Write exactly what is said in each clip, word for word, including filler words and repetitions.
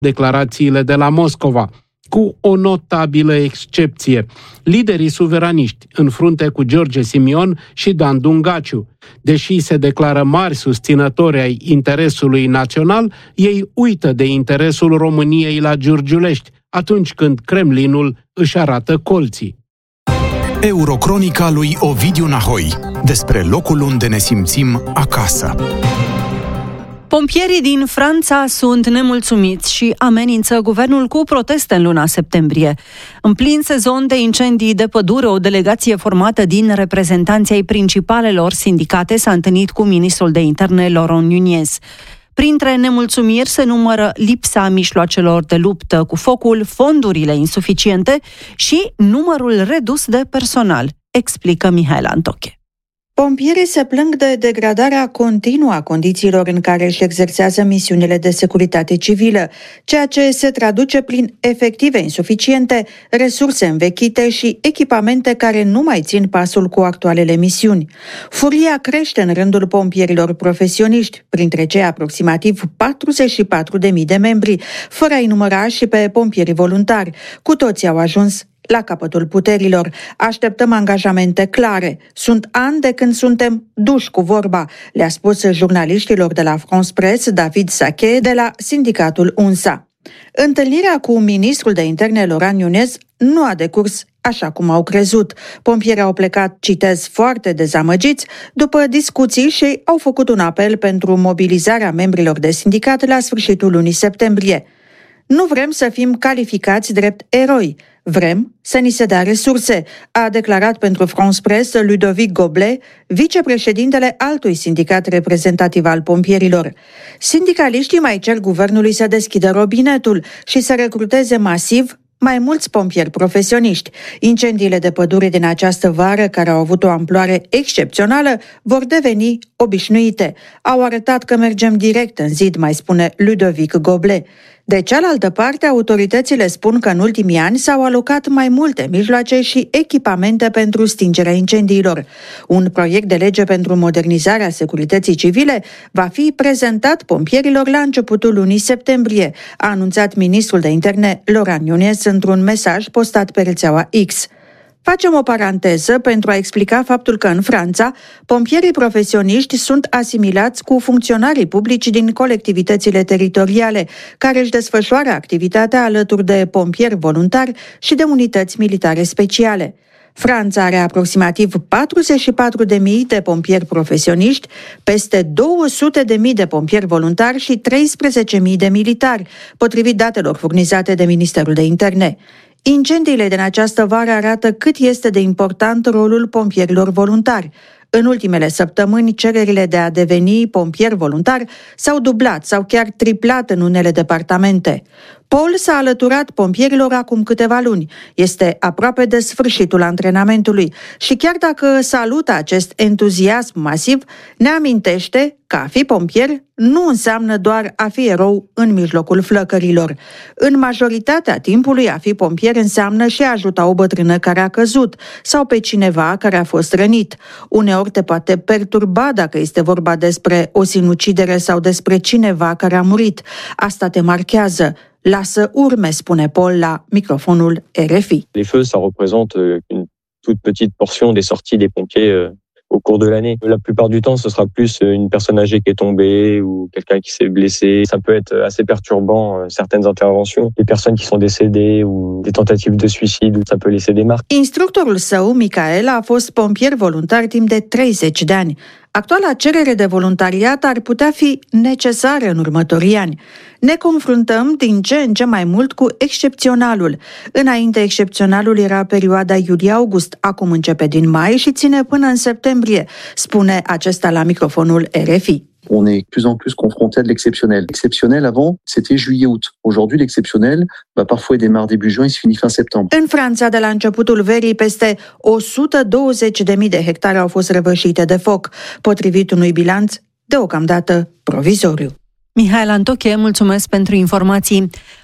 declarațiile de la Moscova, cu o notabilă excepție: liderii suveraniști, în frunte cu George Simion și Dan Dungaciu. Deși se declară mari susținători ai interesului național, ei uită de interesul României la Giurgiulești, atunci când Kremlinul își arată colții. Eurocronica lui Ovidiu Nahoi, despre locul unde ne simțim acasă. Pompierii din Franța sunt nemulțumiți și amenință guvernul cu proteste în luna septembrie. În plin sezon de incendii de pădure, o delegație formată din reprezentanții ai principalelor sindicate s-a întâlnit cu ministrul de interne Laurent Nunez. Printre nemulțumiri se numără lipsa mijloacelor de luptă cu focul, fondurile insuficiente și numărul redus de personal, explică Mihaela Antoche. Pompierii se plâng de degradarea continuă a condițiilor în care își exersează misiunile de securitate civilă, ceea ce se traduce prin efective insuficiente, resurse învechite și echipamente care nu mai țin pasul cu actualele misiuni. Furia crește în rândul pompierilor profesioniști, printre cei aproximativ patruzeci și patru de mii de membri, fără a-i număra și pe pompierii voluntari. Cu toții au ajuns la capătul puterilor. Așteptăm angajamente clare. Sunt ani de când suntem duși cu vorba, le-a spus jurnaliștilor de la France Presse David Sachet de la sindicatul U N S A. Întâlnirea cu ministrul de interne Laurent Nunez nu a decurs așa cum au crezut. Pompierii au plecat, citez, foarte dezamăgiți după discuții și au făcut un apel pentru mobilizarea membrilor de sindicat la sfârșitul lunii septembrie. Nu vrem să fim calificați drept eroi. Vrem să ni se dea resurse, a declarat pentru France Presse Ludovic Goblet, vicepreședintele altui sindicat reprezentativ al pompierilor. Sindicaliștii mai cer guvernului să deschidă robinetul și să recruteze masiv mai mulți pompieri profesioniști. Incendiile de pădure din această vară, care au avut o amploare excepțională, vor deveni obișnuite. Au arătat că mergem direct în zid, mai spune Ludovic Goblet. De cealaltă parte, autoritățile spun că în ultimii ani s-au alocat mai multe mijloace și echipamente pentru stingerea incendiilor. Un proiect de lege pentru modernizarea securității civile va fi prezentat pompierilor la începutul lunii septembrie, a anunțat ministrul de interne Laurent Nunez într-un mesaj postat pe rețeaua X. Facem o paranteză pentru a explica faptul că în Franța, pompierii profesioniști sunt asimilați cu funcționarii publici din colectivitățile teritoriale, care își desfășoară activitatea alături de pompieri voluntari și de unități militare speciale. Franța are aproximativ patruzeci și patru de mii de pompieri profesioniști, peste două sute de mii de pompieri voluntari și treisprezece mii de militari, potrivit datelor furnizate de Ministerul de Interne. Incendiile din această vară arată cât este de important rolul pompierilor voluntari. În ultimele săptămâni, cererile de a deveni pompier voluntar s-au dublat sau chiar triplat în unele departamente. Paul s-a alăturat pompierilor acum câteva luni. Este aproape de sfârșitul antrenamentului și chiar dacă salută acest entuziasm masiv, ne amintește că a fi pompier nu înseamnă doar a fi erou în mijlocul flăcărilor. În majoritatea timpului, a fi pompier înseamnă și a ajuta o bătrână care a căzut sau pe cineva care a fost rănit. Uneori te poate perturba dacă este vorba despre o sinucidere sau despre cineva care a murit. Asta te marchează. Lasă urme, spune Paul la microfonul R F I. Les feux, ça représente une toute petite portion des sorties des pompiers au cours de l'année. La plupart du temps, ce sera plus une personne âgée qui est tombée ou quelqu'un qui s'est blessé. Ça peut être assez perturbant, certaines interventions. Les personnes qui sont décédées ou des tentatives de suicide, ça peut laisser des marques. Instructorul său, Michael, a fost pompier voluntar timp de treizeci de ani. Actuala cerere de voluntariat ar putea fi necesară în următorii ani. Ne confruntăm din ce în ce mai mult cu excepționalul. Înainte, excepționalul era perioada iulie-august, acum începe din mai și ține până în septembrie, spune acesta la microfonul R F I. On est de plus en plus confronté à de l'exceptionnel. L'exceptionnel, avant, c'était juillet-août. Aujourd'hui, l'exceptionnel, bah, parfois il démarre début juin, il se finit fin septembre. În Franța, de la începutul verii, peste o sută douăzeci de mii de hectare au fost răvășite de foc, potrivit unui bilanț deocamdată provizoriu. Mihaela Antoche, mulțumesc pentru informații.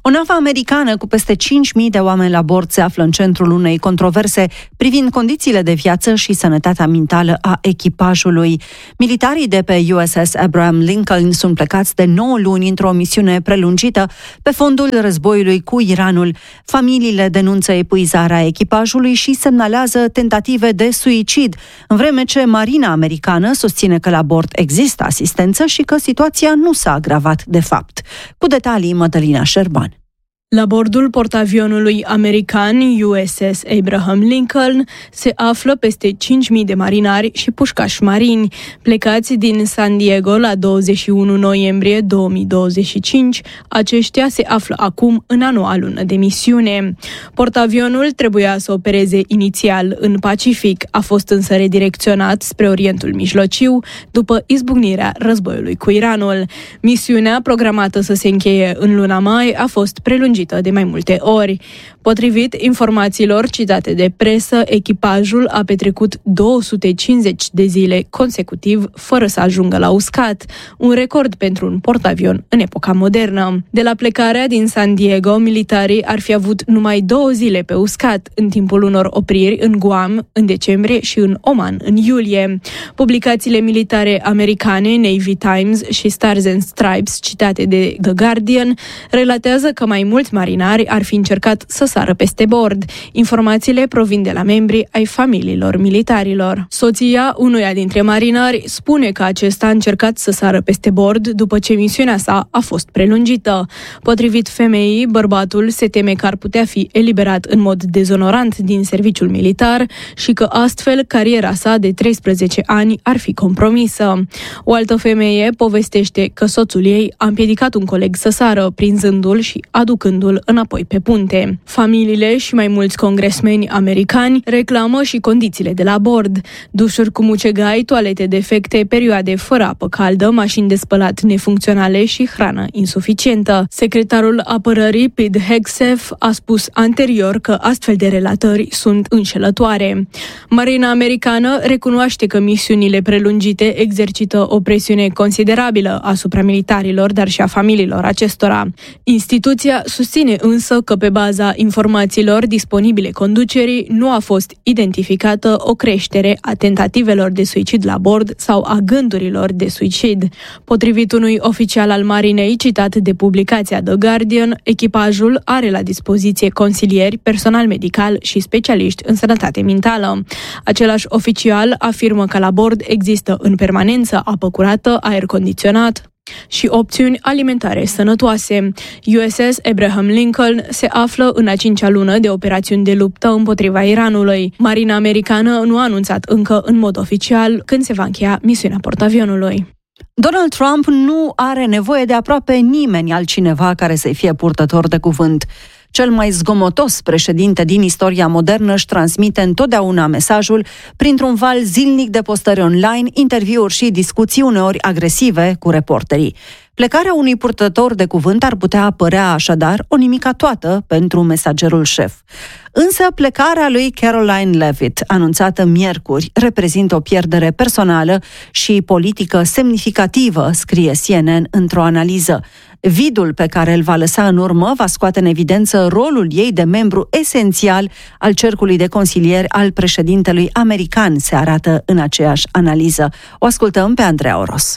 O navă americană cu peste cinci mii de oameni la bord se află în centrul unei controverse privind condițiile de viață și sănătatea mentală a echipajului. Militarii de pe U S S Abraham Lincoln sunt plecați de nouă luni într-o misiune prelungită pe fondul războiului cu Iranul. Familiile denunță epuizarea echipajului și semnalează tentative de suicid, în vreme ce Marina americană susține că la bord există asistență și că situația nu s-a agravat de fapt. Cu detalii, Mădălina Șerban. La bordul portavionului american U S S Abraham Lincoln se află peste cinci mii de marinari și pușcași marini, plecați din San Diego la douăzeci și unu noiembrie două mii douăzeci și cinci. Aceștia se află acum în a noua lună de misiune. Portavionul trebuia să opereze inițial în Pacific, a fost însă redirecționat spre Orientul Mijlociu după izbucnirea războiului cu Iranul. Misiunea, programată să se încheie în luna mai, a fost prelungită de mai multe ori. Potrivit informațiilor citate de presă, echipajul a petrecut două sute cincizeci de zile consecutiv fără să ajungă la uscat, un record pentru un portavion în epoca modernă. De la plecarea din San Diego, militarii ar fi avut numai două zile pe uscat, în timpul unor opriri în Guam în decembrie și în Oman în iulie. Publicațiile militare americane Navy Times și Stars and Stripes, citate de The Guardian, relatează că mai mulți marinari ar fi încercat să sară peste bord. Informațiile provin de la membri ai familiilor militarilor. Soția unuia dintre marinari spune că acesta a încercat să sară peste bord după ce misiunea sa a fost prelungită. Potrivit femeii, bărbatul se teme că ar putea fi eliberat în mod dezonorant din serviciul militar și că astfel cariera sa de treisprezece ani ar fi compromisă. O altă femeie povestește că soțul ei a împiedicat un coleg să sară, prinzându-l și aducându-l înapoi pe punte. Familiile și mai mulți congresmeni americani reclamă și condițiile de la bord: dușuri cu mucegai, toalete defecte, perioade fără apă caldă, mașini de spălat nefuncționale și hrană insuficientă. Secretarul apărării Pete Hegseth a spus anterior că astfel de relatări sunt înșelătoare. Marina americană recunoaște că misiunile prelungite exercită o presiune considerabilă asupra militarilor, dar și a familiilor acestora. Instituția susține însă că pe baza informațiilor disponibile conducerii nu a fost identificată o creștere a tentativelor de suicid la bord sau a gândurilor de suicid. Potrivit unui oficial al marinei citat de publicația The Guardian, echipajul are la dispoziție consilieri, personal medical și specialiști în sănătate mentală. Același oficial afirmă că la bord există în permanență apă curată, aer condiționat și opțiuni alimentare sănătoase. U S S Abraham Lincoln se află în a cincea lună de operațiuni de luptă împotriva Iranului. Marina americană nu a anunțat încă în mod oficial când se va încheia misiunea portavionului. Donald Trump nu are nevoie de aproape nimeni altcineva care să-i fie purtător de cuvânt. Cel mai zgomotos președinte din istoria modernă își transmite întotdeauna mesajul printr-un val zilnic de postări online, interviuri și discuții uneori agresive cu reporterii. Plecarea unui purtător de cuvânt ar putea apărea așadar o nimica toată pentru mesagerul șef. Însă plecarea lui Caroline Leavitt, anunțată miercuri, reprezintă o pierdere personală și politică semnificativă, scrie C N N într-o analiză. Vidul pe care îl va lăsa în urmă va scoate în evidență rolul ei de membru esențial al cercului de consilieri al președintelui american, se arată în aceeași analiză. O ascultăm pe Andreea Oros.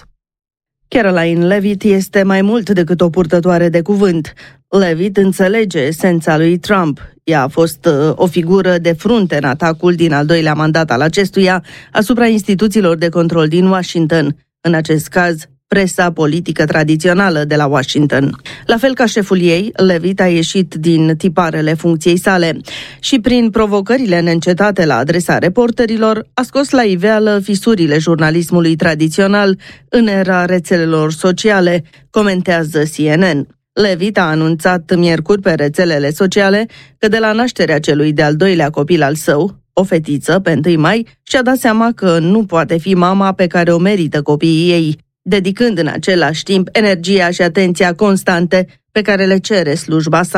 Caroline Leavitt este mai mult decât o purtătoare de cuvânt. Leavitt înțelege esența lui Trump. Ea a fost uh, o figură de frunte în atacul din al doilea mandat al acestuia asupra instituțiilor de control din Washington. În acest caz, presa politică tradițională de la Washington. La fel ca șeful ei, Leavitt a ieșit din tiparele funcției sale și prin provocările neîncetate la adresa reporterilor a scos la iveală fisurile jurnalismului tradițional în era rețelelor sociale, comentează C N N. Leavitt a anunțat miercuri pe rețelele sociale că de la nașterea celui de-al doilea copil al său, o fetiță, pe întâi mai, și-a dat seama că nu poate fi mama pe care o merită copiii ei, dedicând în același timp energia și atenția constante pe care le cere slujba sa.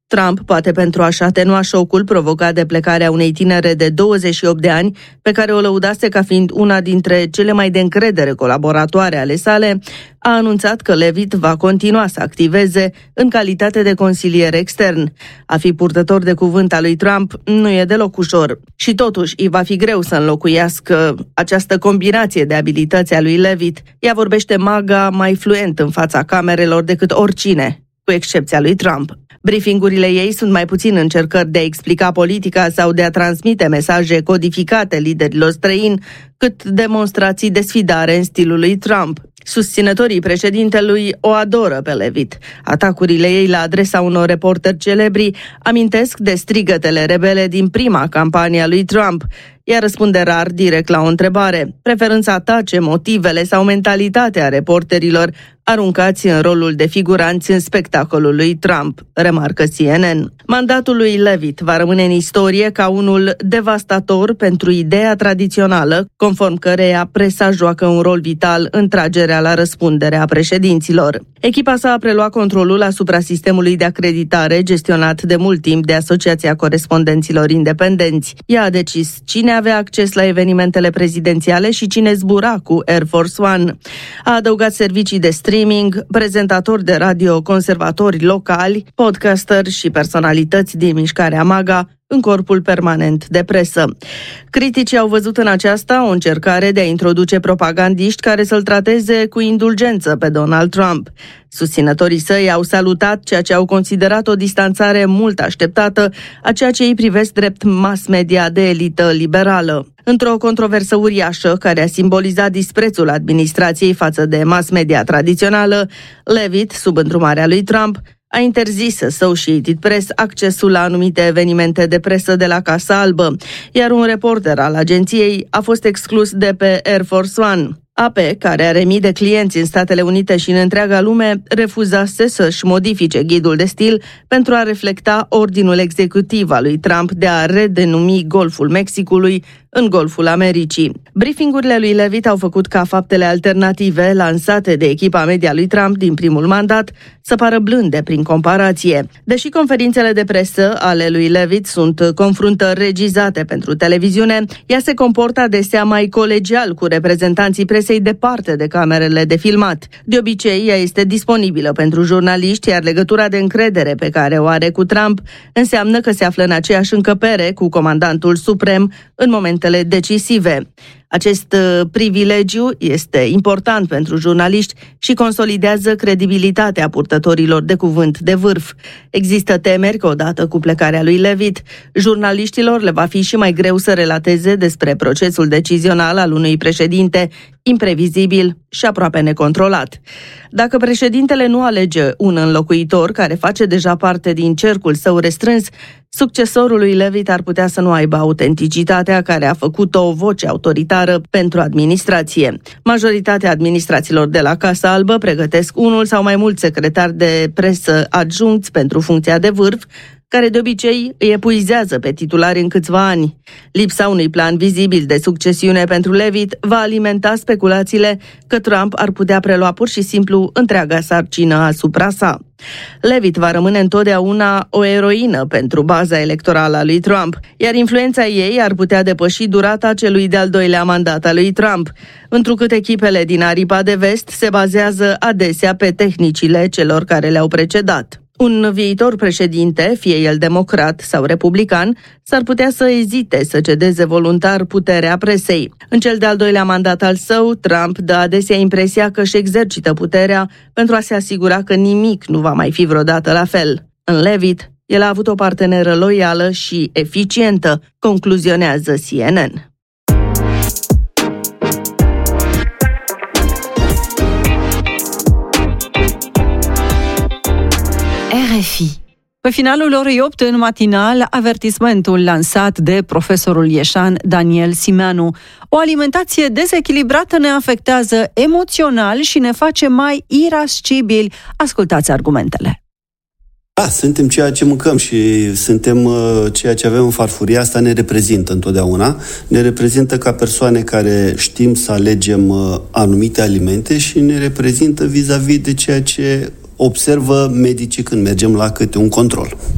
Trump poate, pentru a-și atenua șocul provocat de plecarea unei tinere de douăzeci și opt de ani, pe care o lăudase ca fiind una dintre cele mai de încredere colaboratoare ale sale, a anunțat că Leavitt va continua să activeze în calitate de consilier extern. A fi purtător de cuvânt al lui Trump nu e deloc ușor și totuși îi va fi greu să înlocuiască această combinație de abilități a lui Leavitt. Ea vorbește MAGA mai fluent în fața camerelor decât oricine, cu excepția lui Trump. Briefingurile ei sunt mai puțin încercări de a explica politica sau de a transmite mesaje codificate liderilor străini, cât demonstrații de sfidare în stilul lui Trump. Susținătorii președintelui o adoră pe Leavitt. Atacurile ei la adresa unor reporteri celebri amintesc de strigătele rebele din prima campanie a lui Trump. Ea răspunde rar direct la o întrebare, preferând să atace motivele sau mentalitatea reporterilor aruncați în rolul de figuranți în spectacolul lui Trump, remarcă C N N. Mandatul lui Leavitt va rămâne în istorie ca unul devastator pentru ideea tradițională, conform căreia presa joacă un rol vital în tragerea la răspundere a președinților. Echipa sa a preluat controlul asupra sistemului de acreditare gestionat de mult timp de Asociația Corespondenților Independenți. Ea a decis cine avea acces la evenimentele prezidențiale și cine zbura cu Air Force One. A adăugat servicii de streaming, prezentatori de radio conservatori locali, podcasteri și personalități din mișcarea MAGA în corpul permanent de presă. Criticii au văzut în aceasta o încercare de a introduce propagandiști care să-l trateze cu indulgență pe Donald Trump. Susținătorii săi au salutat ceea ce au considerat o distanțare mult așteptată a ceea ce îi privesc drept mass media de elită liberală. Într-o controversă uriașă care a simbolizat disprețul administrației față de mass media tradițională, Leavitt, sub îndrumarea lui Trump, a interzis Associated Press accesul la anumite evenimente de presă de la Casa Albă, iar un reporter al agenției a fost exclus de pe Air Force One. A P, care are mii de clienți în Statele Unite și în întreaga lume, refuzase să-și modifice ghidul de stil pentru a reflecta ordinul executiv al lui Trump de a redenumi Golful Mexicului în Golful Americii. Briefingurile lui Leavitt au făcut ca faptele alternative lansate de echipa media lui Trump din primul mandat să pară blânde prin comparație. Deși conferințele de presă ale lui Leavitt sunt confruntări regizate pentru televiziune, ea se comportă adesea mai colegial cu reprezentanții presei departe de camerele de filmat. De obicei, ea este disponibilă pentru jurnaliști, iar legătura de încredere pe care o are cu Trump înseamnă că se află în aceeași încăpere cu comandantul suprem în momentele decisive. Acest privilegiu este important pentru jurnaliști și consolidează credibilitatea purtătorilor de cuvânt de vârf. Există temeri că odată cu plecarea lui Leavitt, jurnaliștilor le va fi și mai greu să relateze despre procesul decizional al unui președinte imprevizibil și aproape necontrolat. Dacă președintele nu alege un înlocuitor care face deja parte din cercul său restrâns, succesorul lui Leavitt ar putea să nu aibă autenticitatea care a făcut-o o voce autoritară pentru administrație. Majoritatea administrațiilor de la Casa Albă pregătesc unul sau mai mulți secretari de presă adjuncți pentru funcția de vârf, care de obicei îi epuizează pe titulari în câțiva ani. Lipsa unui plan vizibil de succesiune pentru Leavitt va alimenta speculațiile că Trump ar putea prelua pur și simplu întreaga sarcină asupra sa. Leavitt va rămâne întotdeauna o eroină pentru baza electorală a lui Trump, iar influența ei ar putea depăși durata celui de-al doilea mandat al lui Trump, întrucât echipele din aripa de vest se bazează adesea pe tehnicile celor care le-au precedat. Un viitor președinte, fie el democrat sau republican, s-ar putea să ezite să cedeze voluntar puterea presei. În cel de-al doilea mandat al său, Trump dă adesea impresia că își exercită puterea pentru a se asigura că nimic nu va mai fi vreodată la fel. În Leavitt, el a avut o parteneră loială și eficientă, concluzionează C N N. R F I. Pe finalul orei opt în matinal, avertismentul lansat de profesorul ieșan Daniel Simeanu. O alimentație dezechilibrată ne afectează emoțional și ne face mai irascibili. Ascultați argumentele. Da, suntem ceea ce mâncăm și suntem uh, ceea ce avem în farfuria asta, ne reprezintă întotdeauna. Ne reprezintă ca persoane care știm să alegem uh, anumite alimente și ne reprezintă vis-a-vis de ceea ce observă medicii când mergem la câte un control.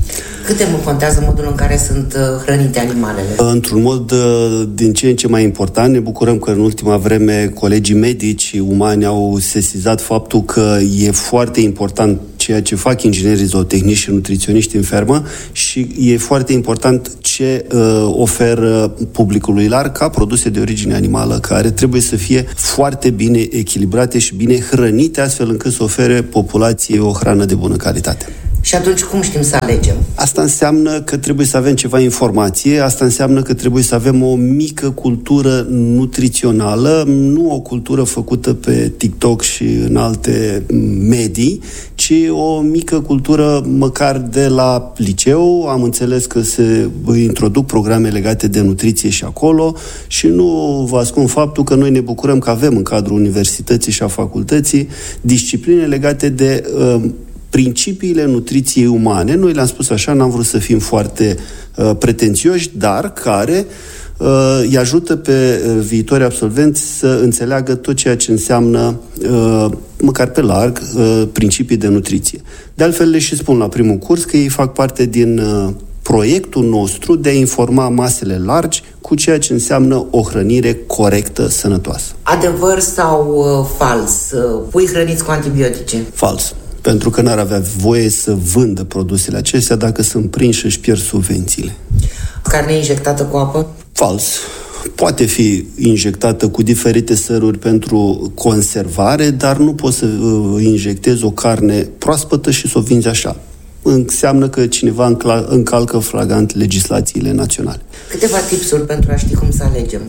Cât de mult contează modul în care sunt hrănite animalele? Într-un mod din ce în ce mai important, ne bucurăm că în ultima vreme colegii medici umani au sesizat faptul că e foarte important ceea ce fac inginerii zootehnici și nutriționiști în fermă și e foarte important ce uh, oferă publicului larg ca produse de origine animală, care trebuie să fie foarte bine echilibrate și bine hrănite, astfel încât să ofere populației o hrană de bună calitate. Și atunci cum știm să alegem? Asta înseamnă că trebuie să avem ceva informație, asta înseamnă că trebuie să avem o mică cultură nutrițională, nu o cultură făcută pe TikTok și în alte medii, ci o mică cultură măcar de la liceu. Am înțeles că se introduc programe legate de nutriție și acolo și nu vă ascund faptul că noi ne bucurăm că avem în cadrul universității și a facultății discipline legate de uh, principiile nutriției umane. Noi le-am spus așa, n-am vrut să fim foarte uh, pretențioși, dar care uh, îi ajută pe uh, viitori absolvenți să înțeleagă tot ceea ce înseamnă, uh, măcar pe larg, uh, principii de nutriție. De altfel, le și spun la primul curs că ei fac parte din uh, proiectul nostru de a informa masele largi cu ceea ce înseamnă o hrănire corectă, sănătoasă. Adevăr sau uh, fals? Uh, pui hrăniți cu antibiotice? Fals. Pentru că n-ar avea voie să vândă produsele acestea dacă sunt prinși și își pierd subvențiile. Carne injectată cu apă? Fals. Poate fi injectată cu diferite săruri pentru conservare, dar nu poți să injectezi o carne proaspătă și să o vinzi așa. Înseamnă că cineva încalcă flagrant legislațiile naționale. Câteva tipsuri pentru a ști cum să alegem.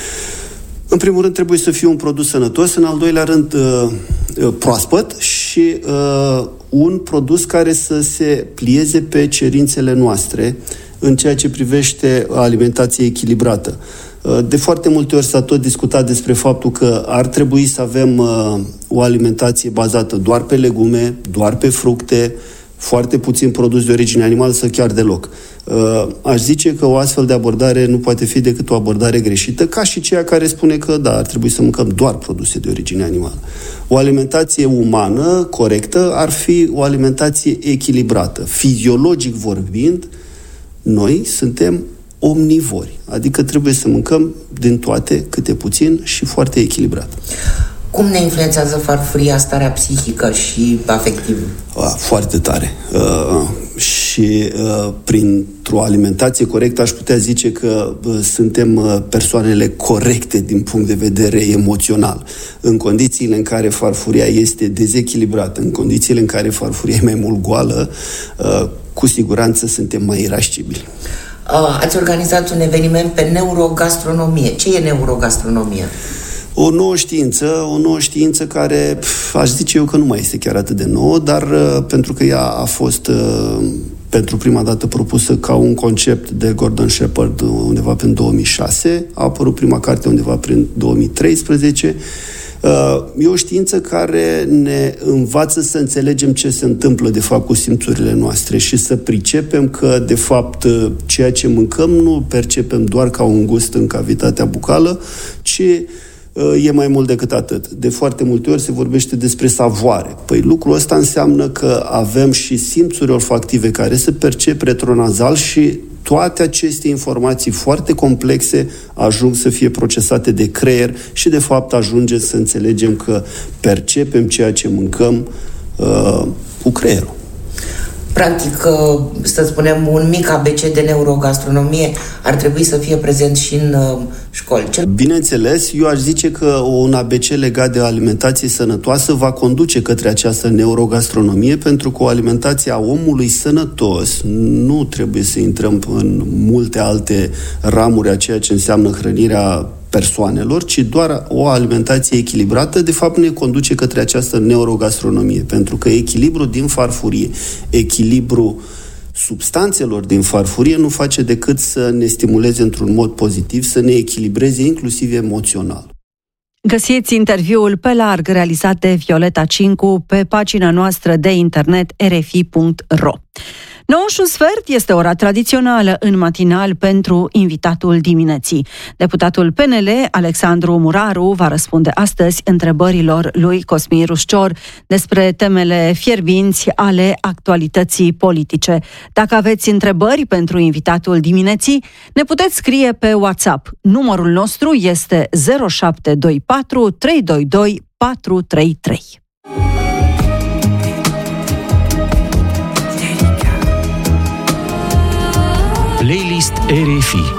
În primul rând trebuie să fie un produs sănătos, în al doilea rând uh, proaspăt și uh, un produs care să se plieze pe cerințele noastre în ceea ce privește alimentație echilibrată. Uh, de foarte multe ori s-a tot discutat despre faptul că ar trebui să avem uh, o alimentație bazată doar pe legume, doar pe fructe, foarte puțin produs de origine animală sau chiar deloc. Aș zice că o astfel de abordare nu poate fi decât o abordare greșită, ca și ceea care spune că, da, ar trebui să mâncăm doar produse de origine animală. O alimentație umană, corectă, ar fi o alimentație echilibrată. Fiziologic vorbind, noi suntem omnivori, adică trebuie să mâncăm din toate câte puțin și foarte echilibrat. Cum ne influențează farfuria starea psihică și afectivă? Foarte tare. Uh, și uh, printr-o alimentație corectă aș putea zice că uh, suntem uh, persoanele corecte din punct de vedere emoțional. În condițiile în care farfuria este dezechilibrată, în condițiile în care farfuria e mai mult goală, uh, cu siguranță suntem mai irascibili. Uh, ați organizat un eveniment pe neurogastronomie. Ce e neurogastronomie? O nouă știință, o nouă știință care, pf, aș zice eu că nu mai este chiar atât de nouă, dar uh, pentru că ea a fost uh, pentru prima dată propusă ca un concept de Gordon Shepherd undeva prin două mii șase, a apărut prima carte undeva prin două mii treisprezece. Uh, e o știință care ne învață să înțelegem ce se întâmplă de fapt cu simțurile noastre și să pricepem că de fapt ceea ce mâncăm nu percepem doar ca un gust în cavitatea bucală, ci e mai mult decât atât. De foarte multe ori se vorbește despre savoare. Păi lucrul ăsta înseamnă că avem și simțuri olfactive care se percep retronazal și toate aceste informații foarte complexe ajung să fie procesate de creier și de fapt ajunge să înțelegem că percepem ceea ce mâncăm uh, cu creierul. Practic, să spunem, un mic A B C de neurogastronomie ar trebui să fie prezent și în școli. Bineînțeles, eu aș zice că un A B C legat de o alimentație sănătoasă va conduce către această neurogastronomie, pentru că o alimentație a omului sănătos, nu trebuie să intrăm în multe alte ramuri a ceea ce înseamnă hrănirea persoanelor, ci doar o alimentație echilibrată, de fapt, ne conduce către această neurogastronomie, pentru că echilibru din farfurie, echilibru substanțelor din farfurie nu face decât să ne stimuleze într-un mod pozitiv, să ne echilibreze inclusiv emoțional. Găsiți interviul pe larg realizat de Violeta Cincu pe pagina noastră de internet r f i punct r o. nouă și un sfert este ora tradițională în matinal pentru invitatul dimineții. Deputatul P N L, Alexandru Muraru, va răspunde astăzi întrebărilor lui Cosmin Ruscior despre temele fierbinți ale actualității politice. Dacă aveți întrebări pentru invitatul dimineții, ne puteți scrie pe WhatsApp. Numărul nostru este zero șapte doi patru trei doi doi patru trei trei. Playlist R F I